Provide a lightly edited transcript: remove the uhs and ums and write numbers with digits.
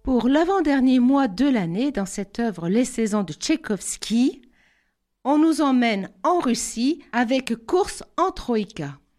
Pour l'avant-dernier mois de l'année, dans cette œuvre Les Saisons de Tchaïkovski, on nous emmène en Russie avec course en troïka.